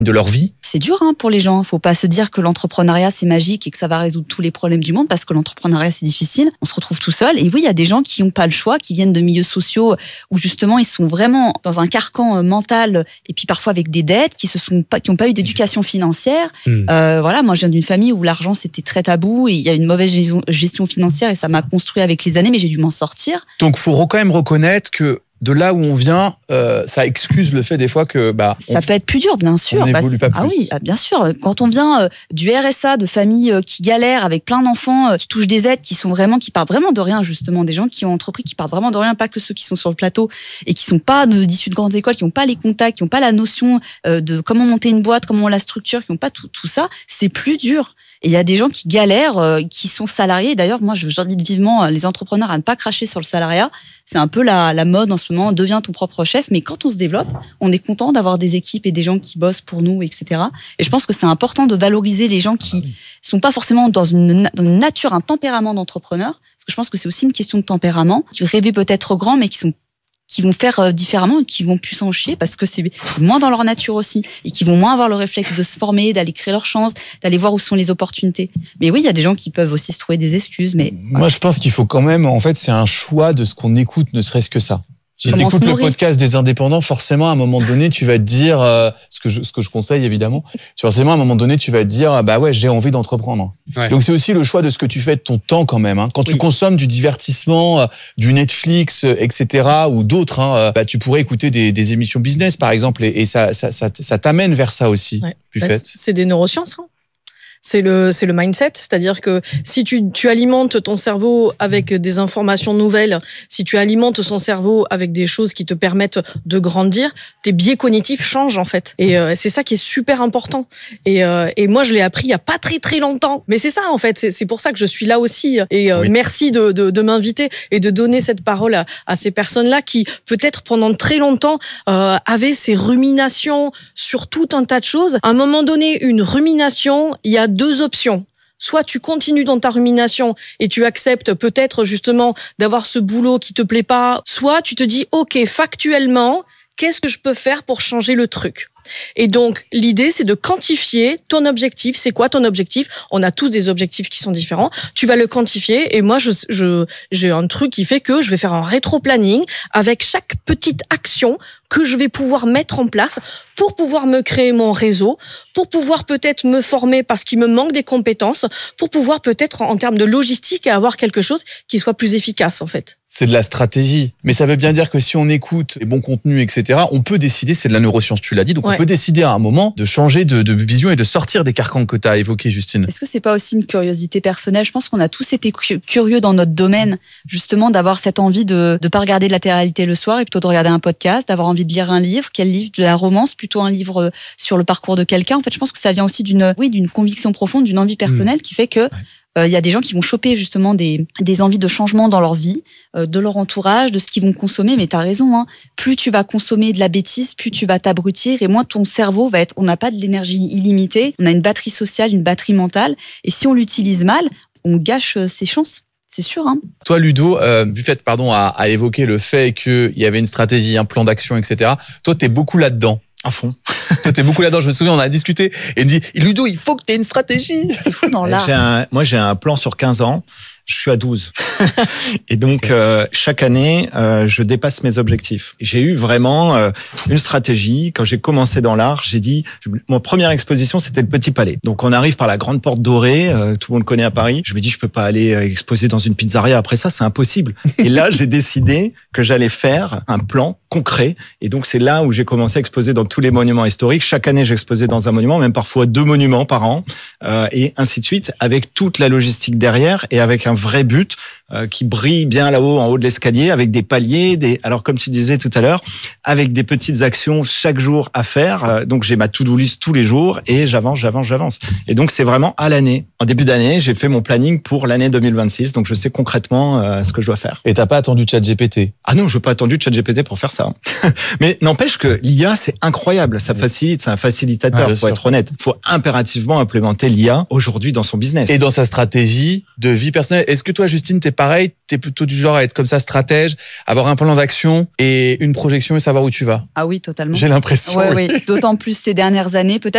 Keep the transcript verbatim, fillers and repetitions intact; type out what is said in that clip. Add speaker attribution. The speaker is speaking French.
Speaker 1: de leur vie.
Speaker 2: C'est dur hein, pour les gens. Faut pas se dire que l'entrepreneuriat c'est magique et que ça va résoudre tous les problèmes du monde, parce que l'entrepreneuriat c'est difficile. On se retrouve tout seul. Et oui, il y a des gens qui n'ont pas le choix, qui viennent de milieux sociaux où justement ils sont vraiment dans un carcan mental et puis parfois avec des dettes, qui se sont pas, qui n'ont pas eu d'éducation financière. Mmh. Euh, voilà, moi je viens d'une famille où l'argent c'était très tabou et il y a une mauvaise gestion financière et ça m'a construit avec les années, mais j'ai dû m'en sortir.
Speaker 1: Donc faut quand même reconnaître que de là où on vient, euh, ça excuse le fait des fois que bah
Speaker 2: ça
Speaker 1: on,
Speaker 2: peut être plus dur, bien sûr.
Speaker 1: On n'évolue
Speaker 2: bah,
Speaker 1: pas plus.
Speaker 2: Ah oui, bien sûr. Quand on vient euh, du R S A, de familles euh, qui galèrent avec plein d'enfants, euh, qui touchent des aides, qui sont vraiment, qui partent vraiment de rien justement, des gens qui ont entrepris, qui partent vraiment de rien, pas que ceux qui sont sur le plateau et qui sont pas issus de grandes écoles, qui n'ont pas les contacts, qui n'ont pas la notion euh, de comment monter une boîte, comment on la structure, qui n'ont pas tout, tout ça, c'est plus dur. Et il y a des gens qui galèrent, euh, qui sont salariés. D'ailleurs, moi, j'invite vivement les entrepreneurs à ne pas cracher sur le salariat. C'est un peu la, la mode en ce moment, deviens ton propre chef. Mais quand on se développe, on est content d'avoir des équipes et des gens qui bossent pour nous, et cetera. Et je pense que c'est important de valoriser les gens qui ah oui. sont pas forcément dans une, dans une nature, un tempérament d'entrepreneur. Parce que je pense que c'est aussi une question de tempérament. Qui rêvent peut-être grand, mais qui sont qui vont faire différemment et qui vont plus s'en chier parce que c'est moins dans leur nature aussi et qui vont moins avoir le réflexe de se former, d'aller créer leur chance, d'aller voir où sont les opportunités. Mais oui, il y a des gens qui peuvent aussi se trouver des excuses. Mais
Speaker 1: moi, je pense qu'il faut quand même, en fait, c'est un choix de ce qu'on écoute, ne serait-ce que ça. Si tu écoutes le podcast des indépendants, forcément, à un moment donné, tu vas te dire, euh, ce que je, ce que je conseille, évidemment, forcément, à un moment donné, tu vas te dire, bah ouais, j'ai envie d'entreprendre. Ouais. Donc, c'est aussi le choix de ce que tu fais de ton temps, quand même, hein. Quand tu oui. consommes du divertissement, du Netflix, et cetera, ou d'autres, hein, bah, tu pourrais écouter des, des émissions business, par exemple, et, et ça, ça, ça, ça t'amène vers ça aussi.
Speaker 3: Ouais.
Speaker 1: Plus
Speaker 3: bah,
Speaker 1: fait.
Speaker 3: C'est des neurosciences, hein. C'est le, c'est le mindset, c'est-à-dire que si tu, tu alimentes ton cerveau avec des informations nouvelles, si tu alimentes son cerveau avec des choses qui te permettent de grandir, tes biais cognitifs changent en fait. Et euh, c'est ça qui est super important. Et, euh, et moi, je l'ai appris il y a pas très très longtemps. Mais c'est ça en fait, c'est, c'est pour ça que je suis là aussi. Et euh, oui. merci de, de, de m'inviter et de donner cette parole à, à ces personnes-là qui peut-être pendant très longtemps euh, avaient ces ruminations sur tout un tas de choses. À un moment donné, une rumination, il y a deux options. Soit tu continues dans ta rumination et tu acceptes peut-être justement d'avoir ce boulot qui te plaît pas, soit tu te dis ok, factuellement, qu'est-ce que je peux faire pour changer le truc ? Et donc, l'idée, c'est de quantifier ton objectif. C'est quoi ton objectif ? On a tous des objectifs qui sont différents. Tu vas le quantifier. Et moi, je, je, j'ai un truc qui fait que je vais faire un rétro-planning avec chaque petite action que je vais pouvoir mettre en place pour pouvoir me créer mon réseau, pour pouvoir peut-être me former parce qu'il me manque des compétences, pour pouvoir peut-être, en termes de logistique, avoir quelque chose qui soit plus efficace, en fait.
Speaker 1: C'est de la stratégie. Mais ça veut bien dire que si on écoute les bons contenus, et cetera, on peut décider, c'est de la neuroscience, tu l'as dit, donc ouais. on peut décider à un moment de changer de, de vision et de sortir des carcans que tu as évoqués, Justine.
Speaker 2: Est-ce que c'est pas aussi une curiosité personnelle ? Je pense qu'on a tous été curieux dans notre domaine, justement, d'avoir cette envie de ne pas regarder de la télé-réalité le soir et plutôt de regarder un podcast, d'avoir envie de lire un livre. Quel livre ? De la romance, plutôt un livre sur le parcours de quelqu'un. En fait, je pense que ça vient aussi d'une, oui, d'une conviction profonde, d'une envie personnelle mmh. qui fait que ouais. Il euh, y a des gens qui vont choper justement des, des envies de changement dans leur vie, euh, de leur entourage, de ce qu'ils vont consommer. Mais t'as raison, hein. Plus tu vas consommer de la bêtise, plus tu vas t'abrutir et moins ton cerveau va être... On n'a pas de l'énergie illimitée, on a une batterie sociale, une batterie mentale. Et si on l'utilise mal, on gâche ses chances. C'est sûr, hein.
Speaker 1: Toi, Ludo, euh, Buffett, pardon, a, a évoqué le fait qu'il y avait une stratégie, un plan d'action, et cetera. Toi, t'es beaucoup là-dedans.
Speaker 4: À fond.
Speaker 1: Toi, t'es beaucoup là-dedans. Je me souviens, on a discuté et il me dit, Ludo, il faut que t'aies une stratégie.
Speaker 2: C'est fou dans l'art.
Speaker 4: J'ai un, moi, j'ai un plan sur quinze ans. Je suis à douze. Et donc, okay. euh, chaque année, euh, je dépasse mes objectifs. J'ai eu vraiment euh, une stratégie. Quand j'ai commencé dans l'art, j'ai dit... Mon première exposition, c'était le Petit Palais. Donc, on arrive par la Grande Porte Dorée. Euh, tout le monde connaît à Paris. Je me dis, je peux pas aller euh, exposer dans une pizzeria après ça. C'est impossible. Et là, j'ai décidé que j'allais faire un plan concret. Et donc, c'est là où j'ai commencé à exposer dans tous les monuments historiques. Chaque année, j'exposais dans un monument, même parfois deux monuments par an. Euh, et ainsi de suite, avec toute la logistique derrière et avec un vrai but euh, qui brille bien là-haut, en haut de l'escalier, avec des paliers, des alors comme tu disais tout à l'heure, avec des petites actions chaque jour à faire. Euh, donc j'ai ma to-do list tous les jours et j'avance, j'avance, j'avance. Et donc c'est vraiment à l'année. En début d'année, j'ai fait mon planning pour l'année deux mille vingt-six, donc je sais concrètement euh, ce que je dois faire.
Speaker 1: Et t'as pas attendu ChatGPT ?
Speaker 4: Ah non, je n'ai pas attendu ChatGPT pour faire ça. Mais n'empêche que l'I A, c'est incroyable, ça facilite, c'est un facilitateur, ouais, faut sûr. être honnête. Il faut impérativement implémenter l'I A aujourd'hui dans son business.
Speaker 1: Et dans sa stratégie de vie personnelle. Est-ce que toi, Justine, t'es pareil ? T'es plutôt du genre à être comme ça stratège, avoir un plan d'action et une projection et savoir où tu vas ?
Speaker 2: Ah oui, totalement.
Speaker 1: J'ai l'impression.
Speaker 2: Ouais,
Speaker 1: oui,
Speaker 2: oui. D'autant plus ces dernières années, peut-être.